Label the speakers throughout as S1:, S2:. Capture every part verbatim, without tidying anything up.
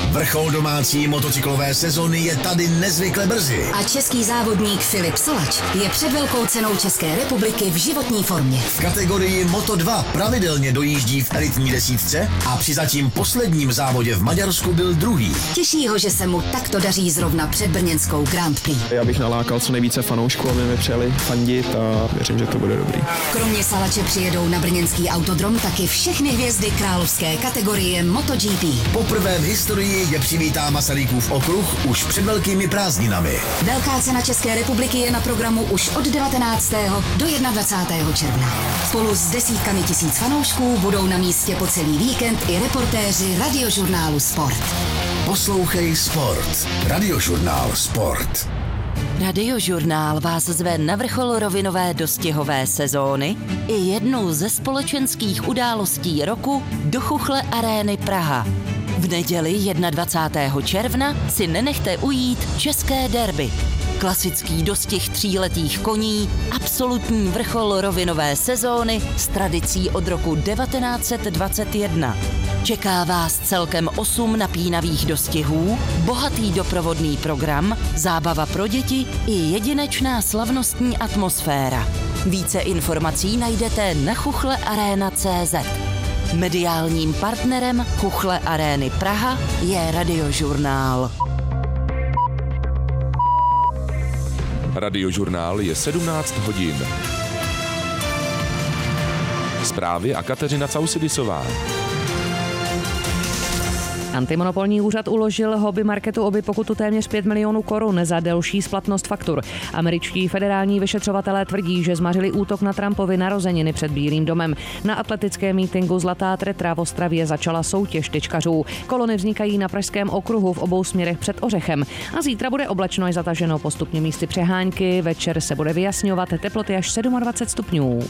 S1: Vrchol domácí motocyklové sezony je tady nezvykle brzy.
S2: A český závodník Filip Salač je před velkou cenou České republiky v životní formě.
S1: V kategorii Moto dva pravidelně dojíždí v elitní desítce a při zatím posledním závodě v Maďarsku byl druhý.
S2: Těší ho, že se mu takto daří zrovna před brněnskou Grand Prix.
S3: Já bych nalákal co nejvíce fanoušků, aby mi přijeli fandit a věřím, že to bude dobrý.
S2: Kromě Salače přijedou na brněnský autodrom taky všechny hvězdy královské kategorie MotoGP.
S1: Poprvé v historii je přivítá Masarykův okruh už před velkými prázdninami.
S2: Velká cena České republiky je na programu už od devatenáctého do dvacátého prvního června. Spolu s desítkami tisíc fanoušků budou na místě po celý víkend i reportéři radiožurnálu Sport.
S1: Poslouchej Sport. Radiožurnál Sport.
S4: Radiožurnál vás zve na vrchol rovinové dostihové sezóny i jednu ze společenských událostí roku do Chuchle Arény Praha. V neděli dvacátého prvního června si nenechte ujít české derby. Klasický dostih tříletých koní, absolutní vrchol rovinové sezóny s tradicí od roku devatenáct set dvacet jedna. Čeká vás celkem osm napínavých dostihů, bohatý doprovodný program, zábava pro děti i jedinečná slavnostní atmosféra. Více informací najdete na chuchle arena tečka cé zet. Mediálním partnerem Chuchle Arény Praha je Radiožurnál.
S5: Radiožurnál je sedmnáct hodin. Zprávy a Kateřina Causidisová.
S6: Antimonopolní úřad uložil hobby marketu Obi pokutu téměř pět milionů korun za delší splatnost faktur. Američtí federální vyšetřovatelé tvrdí, že zmařili útok na Trumpovy narozeniny před Bílým domem. Na atletickém mítinku Zlatá tretra v Ostravě začala soutěž tyčkařů. Kolony vznikají na Pražském okruhu v obou směrech před Ořechem. A zítra bude oblačno i zataženo, postupně místy přehánky, večer se bude vyjasňovat, teploty až dvacet sedm stupňů.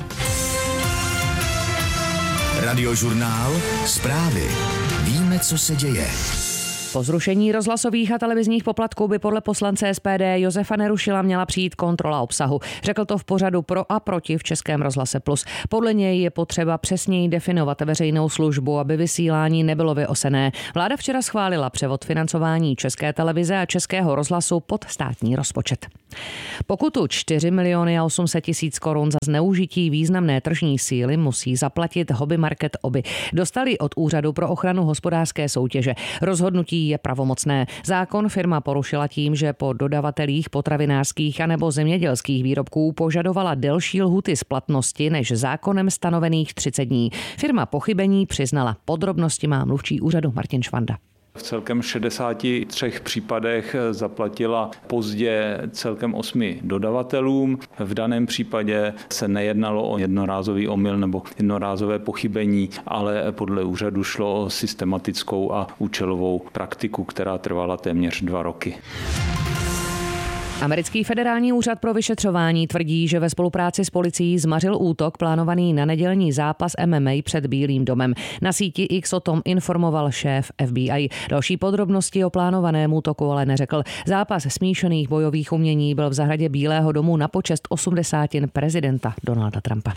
S1: Radiožurnál Zprávy. Víme, co se děje.
S6: Po zrušení rozhlasových a televizních poplatků by podle poslance es pé dé Josefa Nerušila měla přijít kontrola obsahu. Řekl to v pořadu Pro a proti v Českém rozhlase Plus. Podle něj je potřeba přesněji definovat veřejnou službu, aby vysílání nebylo vyosené. Vláda včera schválila převod financování České televize a Českého rozhlasu pod státní rozpočet. Pokutu čtyři miliony a osm set tisíc korun za zneužití významné tržní síly musí zaplatit hobby market Obi. Dostali od Úřadu pro ochranu hospodářské soutěže. Rozhodnutí je pravomocné. Zákon firma porušila tím, že po dodavatelích potravinářských anebo zemědělských výrobků požadovala delší lhuty splatnosti než zákonem stanovených třicet dní. Firma pochybení přiznala. Podrobnosti má mluvčí úřadu Martin Švanda.
S7: V celkem šedesáti třech případech zaplatila pozdě celkem osmi dodavatelům. V daném případě se nejednalo o jednorázový omyl nebo jednorázové pochybení, ale podle úřadu šlo o systematickou a účelovou praktiku, která trvala téměř dva roky.
S6: Americký federální úřad pro vyšetřování tvrdí, že ve spolupráci s policií zmařil útok plánovaný na nedělní zápas em em á před Bílým domem. Na síti X o tom informoval šéf ef bé í. Další podrobnosti o plánovaném útoku ale neřekl. Zápas smíšených bojových umění byl v zahradě Bílého domu na počest osmdesátin prezidenta Donalda Trumpa.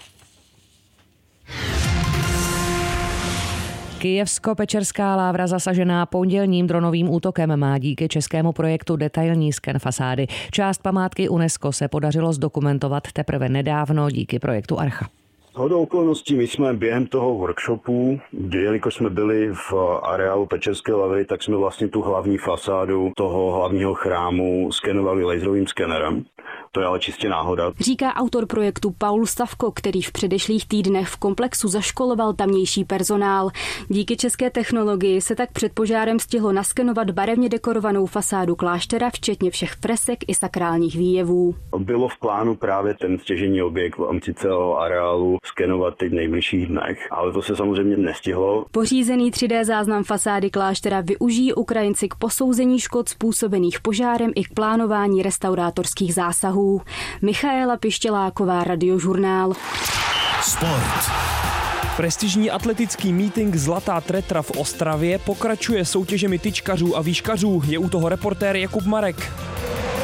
S6: Kyjevsko-Pečerská Lávra zasažená pondělním dronovým útokem má díky českému projektu detailní sken fasády. Část památky UNESCO se podařilo zdokumentovat teprve nedávno díky projektu Archa.
S8: Shodou okolností my jsme během toho workshopu, jelikož jsme byli v areálu Pečerské Lavry, tak jsme vlastně tu hlavní fasádu toho hlavního chrámu skenovali laserovým skenerem. To je ale čistě náhoda.
S9: Říká autor projektu Paul Stavko, který v předešlých týdnech v komplexu zaškoloval tamnější personál. Díky české technologii se tak před požárem stihlo naskenovat barevně dekorovanou fasádu kláštera, včetně všech fresek i sakrálních výjevů.
S8: Bylo v plánu právě ten stěžejní objekt v rámci celého areálu skenovat teď v nejbližších dnech, ale to se samozřejmě nestihlo.
S9: Pořízený tři dé záznam fasády kláštera využijí Ukrajinci k posouzení škod způsobených požárem i k plánování restaurátorských zásahů. Michaela Pištěláková, Radiožurnál.
S1: Sport.
S3: Prestižní atletický mítink Zlatá tretra v Ostravě pokračuje soutěžemi tyčkařů a výškařů. Je u toho reportér Jakub Marek.
S10: Aktuálně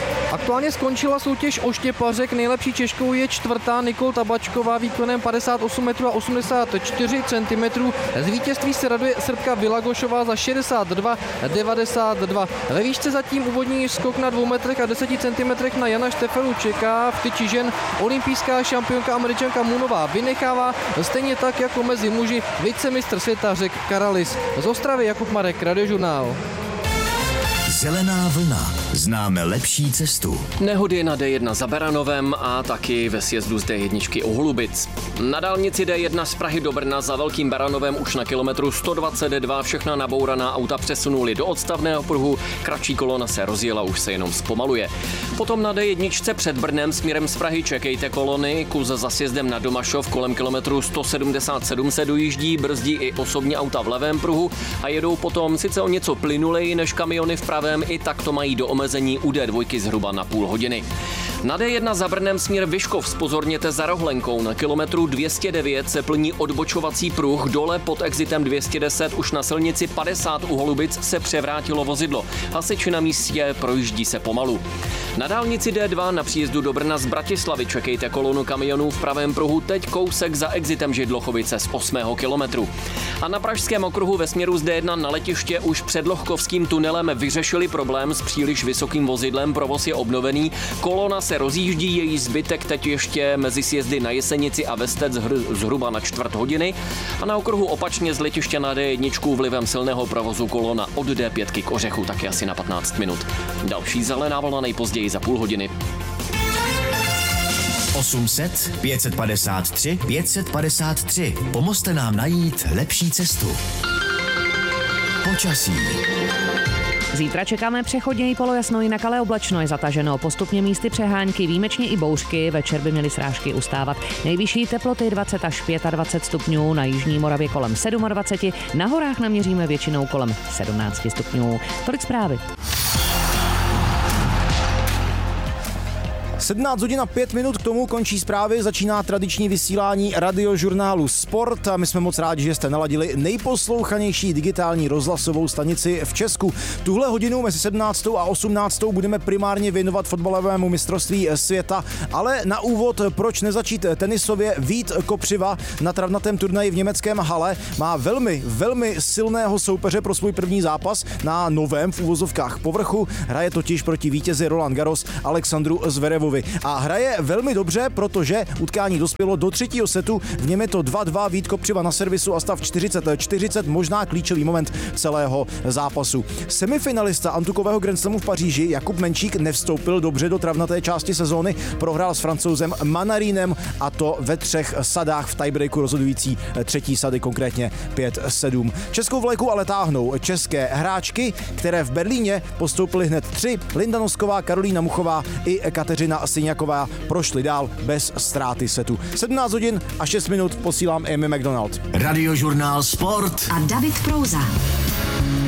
S10: Aktuálně skončila soutěž oštěpařek, nejlepší Češkou je čtvrtá Nikol Tabačková výkonem padesát osm metrů a osmdesát čtyři centimetrů. Z vítězství se raduje Srbka Vilagošová za šedesát dva devadesát dva. Ve výšce zatím úvodní skok na dvou metrech a deseti centimetrech na Jana Štefelu čeká. V tyči žen olympijská šampionka Američanka Munová vynechává, stejně tak jako mezi muži vicemistr světa Řek Karalis. Z Ostravy Jakub Marek, Radiožurnál.
S1: Zelená vlna. Známe lepší cestu.
S11: Nehody na D jedna za Beranovem a taky ve sjezdu z D jedna u Holubic. Na dálnici D jedna z Prahy do Brna za Velkým Beranovem už na kilometru sto dvacet dva všechna nabouraná auta přesunuli do odstavného pruhu, kratší kolona se rozjela, už se jenom zpomaluje. Potom na D jedna před Brnem směrem z Prahy čekejte kolony, kus za sjezdem na Domašov kolem kilometru sto sedmdesát sedm se dojíždí, brzdí i osobní auta v levém pruhu a jedou potom sice o něco plynuleji než kamiony v pravém, i tak to mají do omezení u D dva zhruba na půl hodiny. Na D jedna za Brnem směr Vyškov zpozorněte za Rohlenkou. Na kilometru dvě stě devět se plní odbočovací pruh, dole pod exitem dvě stě deset už na silnici padesát u Holubic se převrátilo vozidlo. Hasiči na místě, projíždí se pomalu. Na dálnici D dva na příjezdu do Brna z Bratislavy čekejte kolonu kamionů v pravém pruhu, teď kousek za exitem Židlochovice z osmého kilometru. A na pražském okruhu ve směru z D jedna na letiště už před Lohkovským tunelem vyřešili problém s příliš vysokým vozidlem, provoz je obnovený, kolona se rozjíždí, její zbytek teď ještě mezi sjezdy na Jesenici a Vestec zhruba na čtvrt hodiny a na okruhu opačně z letiště na D jedna vlivem silného provozu kolona od D pět k Ořechu taky asi na patnáct minut. Další zelená vlna nejpozději za půl hodiny.
S1: osm set pět set padesát tři pět set padesát tři. Pomozte nám najít lepší cestu. Počasí.
S6: Zítra čekáme přechodně i polojasno, jinak ale oblačno je zataženo. Postupně místy přehánky, výjimečně i bouřky. Večer by měly srážky ustávat. Nejvyšší teploty dvacet až dvacet pět stupňů, na jižní Moravě kolem dvacet sedm, na horách naměříme většinou kolem sedmnáct stupňů. Tolik zprávy.
S12: sedmnáct hodin a pět minut k tomu končí zprávy, začíná tradiční vysílání Radiožurnálu Sport a my jsme moc rádi, že jste naladili nejposlouchanější digitální rozhlasovou stanici v Česku. Tuhle hodinu mezi sedmnáctou a osmnáctou budeme primárně věnovat fotbalovému mistrovství světa, ale na úvod proč nezačít tenisově. Vít Kopřiva na travnatém turnaji v německém Halle má velmi, velmi silného soupeře pro svůj první zápas na novém v úvozovkách povrchu. Hraje totiž proti vítězi Roland Garros Alexandru Zverevovi. A hraje velmi dobře, protože utkání dospělo do třetího setu, v něm je to dva dva, Vít Kopřiva na servisu a stav čtyřicet čtyřicet, možná klíčový moment celého zápasu. Semifinalista antukového Grand Slamu v Paříži Jakub Menčík nevstoupil dobře do travnaté části sezóny, prohrál s Francouzem Manarínem a to ve třech sadách v tiebreaku rozhodující třetí sady, konkrétně pět sedm. Českou vlajku ale táhnou české hráčky, které v Berlíně postoupily hned tři. Linda Nosková, Karolína Muchová i Kateřina Syňaková prošli dál bez ztráty setu. sedmnáct hodin a šest minut posílám Amy McDonald.
S1: Radiožurnál Sport
S2: a David Prouza.